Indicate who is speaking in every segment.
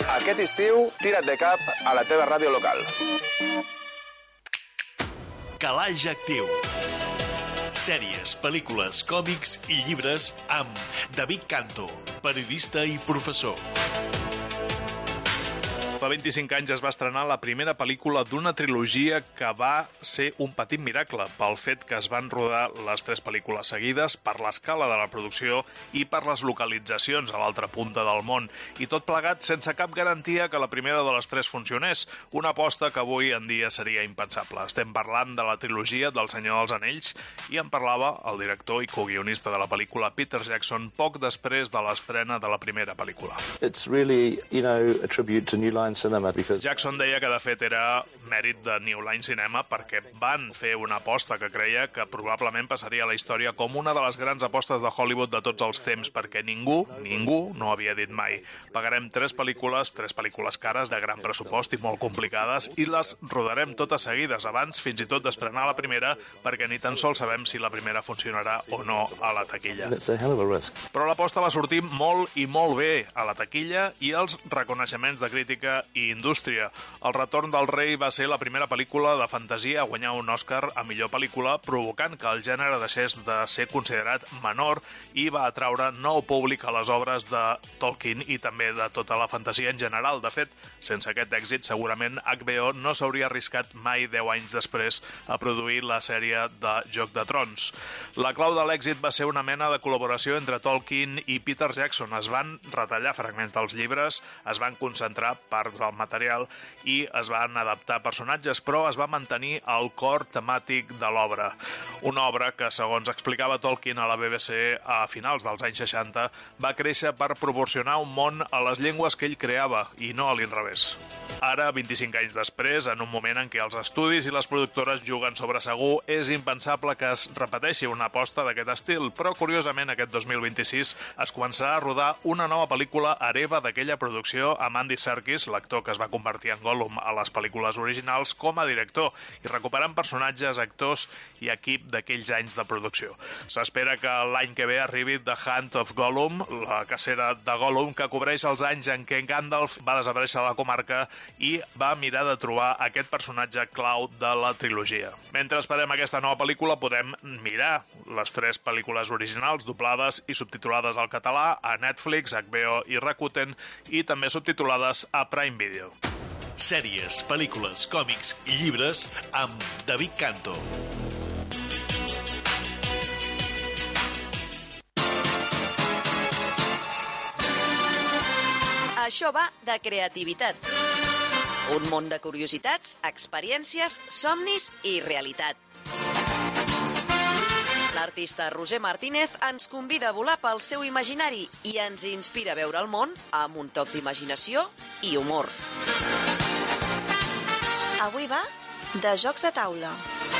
Speaker 1: Aquest estiu, tira't de cap a la teva ràdio local.
Speaker 2: Calaix Actiu. Sèries, pel·lícules, còmics i llibres amb David Canto, periodista i professor.
Speaker 3: Fa 25 anys es va estrenar la primera pel·lícula d'una trilogia que va ser un petit miracle pel fet que es van rodar les 3 pel·lícules seguides, per l'escala de la producció i per les localitzacions a l'altra punta del món. I tot plegat sense cap garantia que la primera de les 3 funcionés, una aposta que avui en dia seria impensable. Estem parlant de la trilogia del Senyor dels Anells i en parlava el director i coguionista de la pel·lícula Peter Jackson poc després de l'estrena de la primera pel·lícula.
Speaker 4: It's really, a tribute to New Line Cinema because
Speaker 3: Jackson deia que de fet era mèrit de New Line Cinema perquè van fer una aposta que creia que probablement passaria a la història com una de les grans apostes de Hollywood de tots els temps, perquè ningú no havia dit mai: pagarem 3 pel·lícules cares de gran pressupost i molt complicades i les rodarem totes seguides abans fins i tot d'estrenar la primera, perquè ni tan sols sabem si la primera funcionarà o no a la taquilla.
Speaker 4: it's a hell of a risk.
Speaker 3: Però l'aposta va sortir molt i molt bé a la taquilla i els reconeixements de crítica i indústria. El retorn del rei va ser la primera pel·lícula de fantasia a guanyar un Oscar a millor pel·lícula, provocant que el gènere deixés de ser considerat menor i va atraure nou públic a les obres de Tolkien i també de tota la fantasia en general. De fet, sense aquest èxit, segurament HBO no s'hauria arriscat mai 10 anys després a produir la sèrie de Joc de Trons. La clau de l'èxit va ser una mena de col·laboració entre Tolkien i Peter Jackson. Es van retallar fragments dels llibres, es van concentrar parts del material i es van adaptar personatges, però es va mantenir el cor temàtic de l'obra. Una obra que, segons explicava Tolkien a la BBC a finals dels anys 60, va créixer per proporcionar un món a les llengües que ell creava i no a l'inrevés. Ara, 25 anys després, en un moment en què els estudis i les productores juguen sobre segur, és impensable que es repeteixi una aposta d'aquest estil, però curiosament aquest 2026 es començarà a rodar una nova pel·lícula hereva d'aquella producció amb Andy Serkis, l'actor que es va convertir en Gollum a les pel·lícules originals, com a director, i recuperant personatges, actors i equip d'aquells anys de producció. S'espera que l'any que ve arribi The Hunt of Gollum, la cacera de Gollum, que cobreix els anys en què Gandalf va desaparèixer de la comarca i va mirar de trobar aquest personatge clau de la trilogia. Mentre esperem aquesta nova pel·lícula, podem mirar les 3 pel·lícules originals doblades i subtitulades al català a Netflix, HBO i Rakuten, i també subtitulades a Prime Video.
Speaker 2: Sèries, pel·lícules, còmics i llibres amb David Canto.
Speaker 5: Això va de creativitat. Un món de curiositats, experiències, somnis i realitat. L'artista Roger Martínez ens convida a volar pel seu imaginari i ens inspira a veure el món amb un toc d'imaginació i humor.
Speaker 6: Avui va de jocs de taula.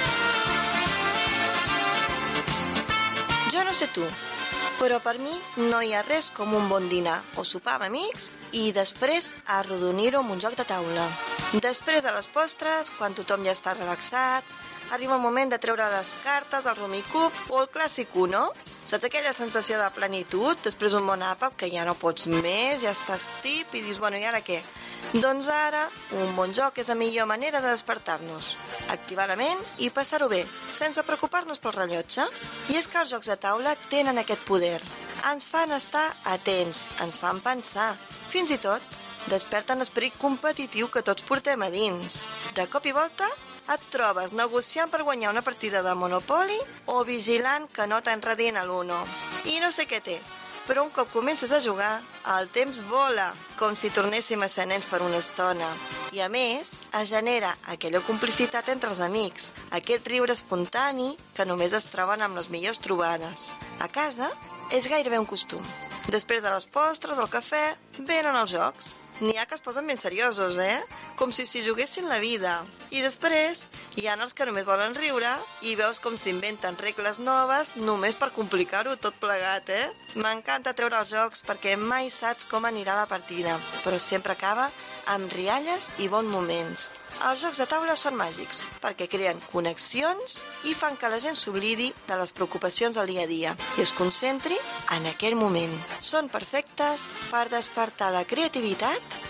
Speaker 6: Jo no sé tu, però per mi no hi ha res com un bon dinar o sopar amb amics i després arrodonir-ho amb un joc de taula. Després de les postres, quan tothom ja està relaxat, arriba el moment de treure les cartes, el rumicub o el clàssic Uno. Saps aquella sensació de plenitud després d'un bon àpat que ja no pots més, ja estàs tip i dius, bueno, i ara què? Doncs ara, un bon joc és la millor manera de despertar-nos, activar la ment i passar-ho bé, sense preocupar-nos pel rellotge. I és que els jocs de taula tenen aquest poder. Ens fan estar atents, ens fan pensar, fins i tot desperten l'esperit competitiu que tots portem a dins. De cop i volta et trobes negociant per guanyar una partida de Monopoly o vigilant que no t'enredin a l'Uno. I no sé què té, però un cop comences a jugar, el temps vola, com si tornéssim a ser nens per una estona. I a més, es genera aquella complicitat entre els amics, aquest riure espontani que només es troben amb les millors trobades. A casa és gairebé un costum. Després de les postres, el cafè, venen els jocs. N'hi ha que es posen ben seriosos, Com si s'hi juguessin la vida. I després hi ha els que només volen riure i veus com s'inventen regles noves només per complicar-ho tot plegat, M'encanta treure els jocs perquè mai saps com anirà la partida, però sempre acaba amb rialles i bons moments. Els jocs de taula són màgics perquè creen connexions i fan que la gent s'oblidi de les preocupacions del dia a dia i es concentri en aquell moment. Són perfectes per despertar la creativitat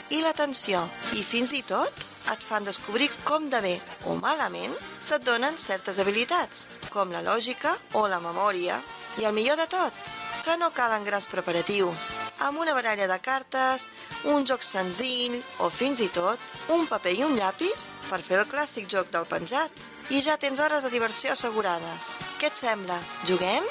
Speaker 6: i l'atenció. I fins i tot et fan descobrir com de bé o malament se't donen certes habilitats, com la lògica o la memòria. I el millor de tot, que no calen grans preparatius. Amb una baralla de cartes, un joc senzill o fins i tot un paper i un llapis per fer el clàssic joc del penjat. I ja tens hores de diversió assegurades. Què et sembla? Juguem?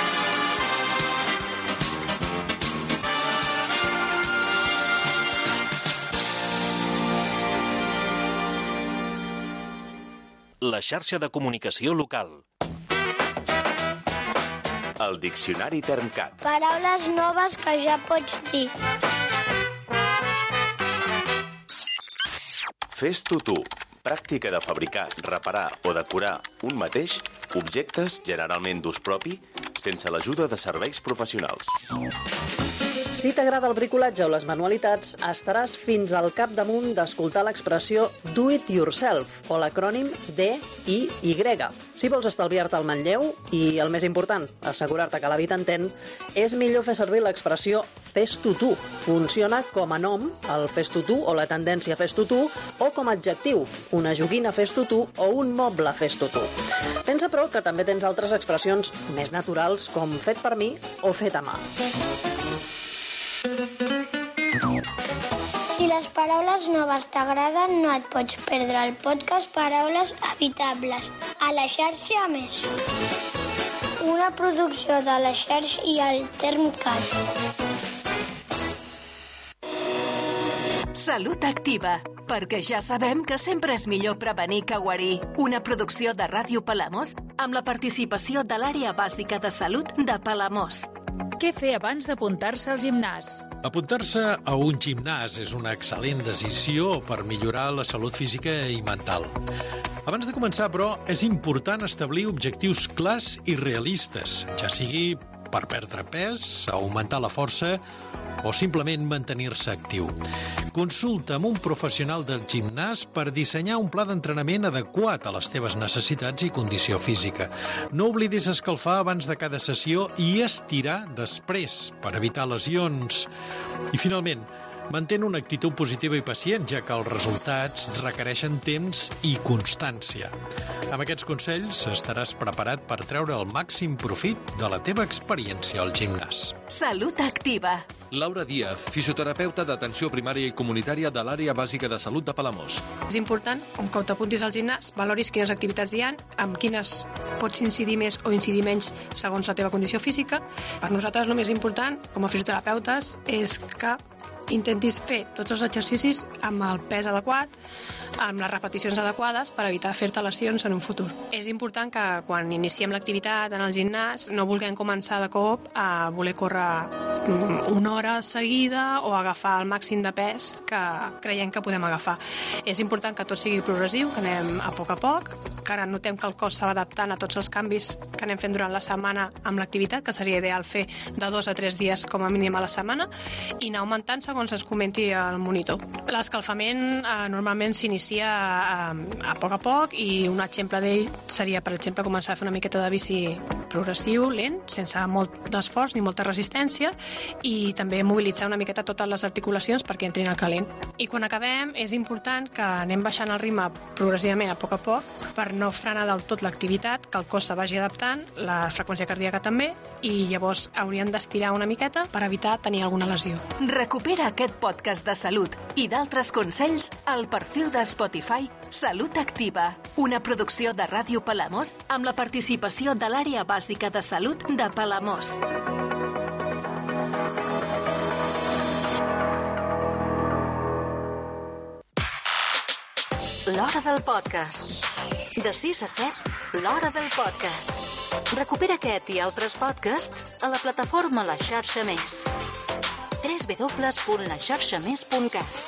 Speaker 7: La xarxa de comunicació local.
Speaker 1: El Diccionari Termcat.
Speaker 8: Paraules noves que ja pots dir.
Speaker 1: Fes-t'ho tu. Pràctica de fabricar, reparar o decorar un mateix objectes generalment d'ús propi sense l'ajuda de serveis professionals.
Speaker 9: Si t'agrada el bricolatge o les manualitats, estaràs fins al capdamunt d'escoltar l'expressió Do It Yourself, o l'acrònim DIY. Si vols estalviar-te el manlleu i, el més important, assegurar-te que la vida t'entén, és millor fer servir l'expressió Fes-t'ho tu. Funciona com a nom, el Fes-t'ho tu o la tendència Fes-t'ho tu, o com a adjectiu, una joguina Fes-t'ho tu o un moble Fes-t'ho tu. Pensa, però, que també tens altres expressions més naturals, com fet per mi o fet a mà.
Speaker 8: Si les paraules noves t'agraden, no et pots perdre el podcast Paraules Habitables a la xarxa Més. Una producció de la xarxa i el Termcat.
Speaker 10: Salut Activa, perquè ja sabem que sempre és millor prevenir que guarir. Una producció de Ràdio Palamós amb la participació de l'Àrea Bàsica de Salut de Palamós.
Speaker 11: Què fer abans d'apuntar-se al gimnàs?
Speaker 12: Apuntar-se a un gimnàs és una excel·lent decisió per millorar la salut física i mental. Abans de començar, però, és important establir objectius clars i realistes, ja sigui per perdre pes, augmentar la força o simplement mantenir-se actiu. Consulta amb un professional del gimnàs per dissenyar un pla d'entrenament adequat a les teves necessitats i condició física. No oblidis escalfar abans de cada sessió i estirar després per evitar lesions. I finalment, mantén una actitud positiva i pacient, ja que els resultats requereixen temps i constància. Amb aquests consells estaràs preparat per treure el màxim profit de la teva experiència al gimnàs.
Speaker 10: Salut Activa.
Speaker 13: Laura Díaz, fisioterapeuta d'atenció primària i comunitària de l'Àrea Bàsica de Salut de Palamós.
Speaker 14: És important, un cop t'apuntis al gimnàs, valoris quines activitats hi ha, amb quines pots incidir més o incidir menys segons la teva condició física. Per nosaltres el més important, com a fisioterapeutes, és que intentis fer tots els exercicis amb el pes adequat, amb les repeticions adequades per evitar fer-te lesions en un futur. És important que quan iniciem l'activitat en el gimnàs no vulguem començar de cop a voler córrer una hora seguida o agafar el màxim de pes que creiem que podem agafar. És important que tot sigui progressiu, que anem a poc, que ara notem que el cos s'ha adaptant a tots els canvis que anem fent durant la setmana amb l'activitat, que seria ideal fer de 2 a 3 dies com a mínim a la setmana, i anar augmentant segons es comenti al monitor. L'escalfament normalment s'inicia a poc i un exemple d'ell seria, per exemple, començar a fer una miqueta de bici progressiu, lent, sense molt d'esforç ni molta resistència, i també mobilitzar una miqueta totes les articulacions perquè entrin al calent. I quan acabem és important que anem baixant el ritme progressivament a poc per no frenar del tot l'activitat, que el cos se vagi adaptant, la freqüència cardíaca també, i llavors hauríem d'estirar una miqueta per evitar tenir alguna lesió.
Speaker 10: Recupera aquest podcast de salut i d'altres consells al perfil de Spotify Salut Activa, una producció de Ràdio Palamós amb la participació de l'Àrea Bàsica de Salut de Palamós. L'Hora del Podcast. De 6 a 7, l'Hora del Podcast. Recupera aquest i altres podcasts a la plataforma La Xarxa Més. www.laxarxamés.cat